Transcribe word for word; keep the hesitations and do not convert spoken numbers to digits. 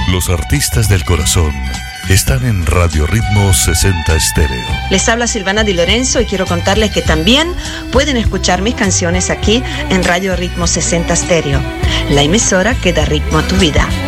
Los artistas del corazón están en Radio Ritmo sesenta Estéreo. Les habla Silvana Di Lorenzo y quiero contarles que también pueden escuchar mis canciones aquí en Radio Ritmo sesenta Estéreo, la emisora que da ritmo a tu vida.